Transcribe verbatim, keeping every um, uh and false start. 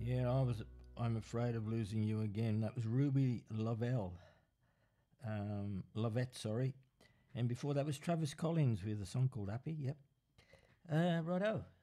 Yeah, I was. I'm afraid of losing you again. That was Ruby Lovell, um, Lovette, sorry, and before that was Travis Collins with a song called Happy. Yep. Uh, righto.